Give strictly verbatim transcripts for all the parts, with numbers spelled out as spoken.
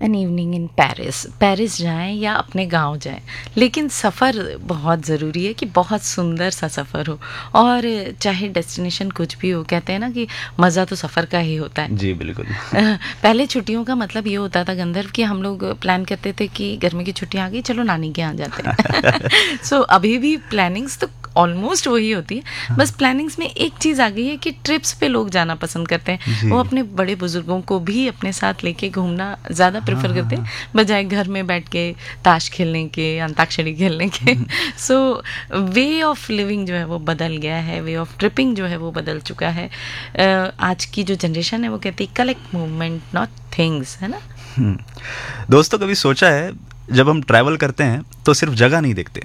An evening in Paris. Paris जाएं या अपने गांव जाएं, लेकिन सफ़र बहुत ज़रूरी है कि बहुत सुंदर सा सफ़र हो। और चाहे डेस्टिनेशन कुछ भी हो, कहते हैं ना कि मज़ा तो सफ़र का ही होता है। जी बिल्कुल। पहले छुट्टियों का मतलब ये होता था गंधर्व कि हम लोग प्लान करते थे कि गर्मी की छुट्टियाँ आ गई, चलो नानी के यहाँ जाते हैं। सो so, अभी भी प्लानिंग्स तो ऑलमोस्ट वही होती है, बस प्लानिंग्स में एक चीज़ आ गई है कि ट्रिप्स पे लोग जाना पसंद करते हैं। वो अपने बड़े बुजुर्गों को भी अपने साथ लेके घूमना ज़्यादा प्रेफर करते हैं, बजाय घर में बैठ के ताश खेलने के, अंताक्षरी खेलने के। सो वे ऑफ लिविंग जो है वो बदल गया है, वे ऑफ ट्रिपिंग जो है वो बदल चुका है। uh, आज की जो जनरेशन है वो कहती है कलेक्ट मूवमेंट नॉट थिंग्स, है ना। दोस्तों, कभी सोचा है जब हम ट्रैवल करते हैं तो सिर्फ जगह नहीं देखते,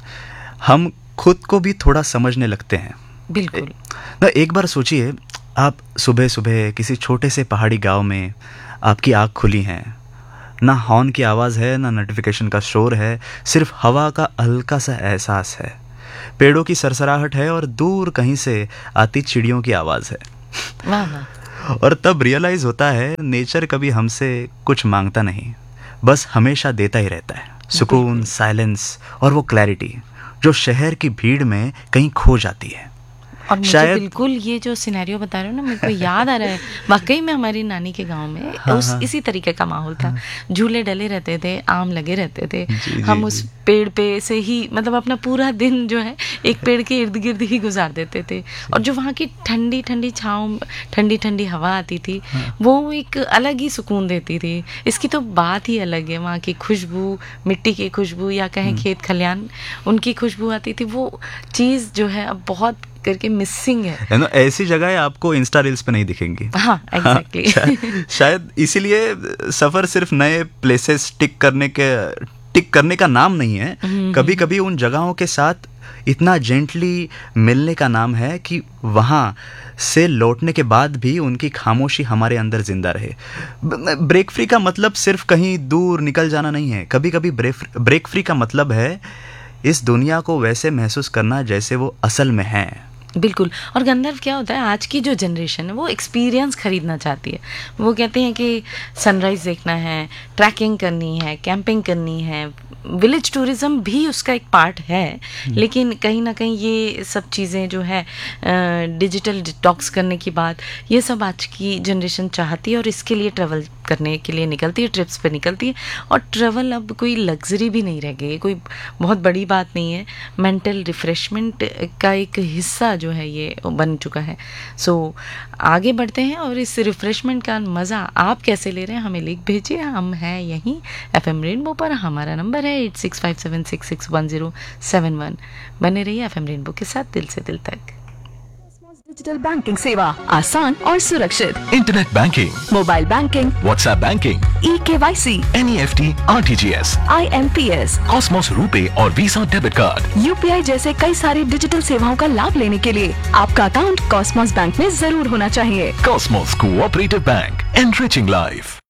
हम खुद को भी थोड़ा समझने लगते हैं। बिल्कुल। ना एक बार सोचिए, आप सुबह सुबह किसी छोटे से पहाड़ी गांव में, आपकी आँख खुली है, ना हॉर्न की आवाज़ है, ना नोटिफिकेशन का शोर है, सिर्फ हवा का हल्का सा एहसास है, पेड़ों की सरसराहट है और दूर कहीं से आती चिड़ियों की आवाज़ है। वाह वाह। और तब रियलाइज़ होता है नेचर कभी हमसे कुछ मांगता नहीं, बस हमेशा देता ही रहता है। सुकून, साइलेंस और वो क्लैरिटी जो शहर की भीड़ में कहीं खो जाती है। और मुझे शायद बिल्कुल ये जो सिनेरियो बता रहे हो ना, मेरे को याद आ रहा है वाकई में हमारी नानी के गांव में हाँ, उस हाँ, इसी तरीके का माहौल था। हाँ, झूले डले रहते थे, आम लगे रहते थे, जी, हम जी, उस जी. पेड़ पे से ही मतलब अपना पूरा दिन जो है एक पेड़ के इर्द गिर्द ही गुजार देते थे। और जो वहाँ की ठंडी ठंडी छाँव, ठंडी ठंडी हवा आती थी, हाँ, वो एक अलग ही सुकून देती थी। इसकी तो बात ही अलग है। वहाँ की खुशबू, मिट्टी की खुशबू या कहें खेत खलियान, उनकी खुशबू आती थी। वो चीज़ जो है अब बहुत करके मिसिंग है ना। ऐसी जगह आपको इंस्टा रील्स पे नहीं दिखेंगी। हाँ, एग्जैक्टली। शा, शायद इसीलिए सफर सिर्फ नए प्लेसेस टिक करने के टिक करने का नाम नहीं है, कभी कभी उन जगहों के साथ इतना जेंटली मिलने का नाम है कि वहाँ से लौटने के बाद भी उनकी खामोशी हमारे अंदर जिंदा रहे। ब्रेक फ्री का मतलब सिर्फ कहीं दूर निकल जाना नहीं है, कभी कभी ब्रेक फ्री का मतलब है इस दुनिया को वैसे महसूस करना जैसे वो असल में है। बिल्कुल। और गंधर्व क्या होता है, आज की जो जनरेशन है वो एक्सपीरियंस खरीदना चाहती है। वो कहते हैं कि सनराइज़ देखना है, ट्रैकिंग करनी है, कैंपिंग करनी है। विलेज टूरिज्म भी उसका एक पार्ट है, लेकिन कहीं ना कहीं ये सब चीज़ें जो है डिजिटल डिटॉक्स करने की बात, ये सब आज की जनरेशन चाहती है और इसके लिए ट्रैवल करने के लिए निकलती है, ट्रिप्स पे निकलती है। और ट्रैवल अब कोई लग्जरी भी नहीं रह गई, कोई बहुत बड़ी बात नहीं है, मेंटल रिफ्रेशमेंट का एक हिस्सा जो है ये बन चुका है। सो आगे बढ़ते हैं और इस रिफ्रेशमेंट का मज़ा आप कैसे ले रहे हैं हमें लिख भेजिए। हम हैं यहीं एफ एम रेनबो पर, हमारा नंबर है eight six five seven six six one zero seven one. बने रहिए एफ एम रेनबो के साथ दिल से दिल तक। डिजिटल बैंकिंग सेवा आसान और सुरक्षित, internet banking, mobile banking, WhatsApp banking, ई के Y C, N E F T, R T G S, I am P S, Cosmos RuPay और visa debit card, U P I जैसे कई सारी डिजिटल सेवाओं का लाभ लेने के लिए आपका अकाउंट कॉस्मोस बैंक में जरूर होना चाहिए। Cosmos cooperative bank, enriching life.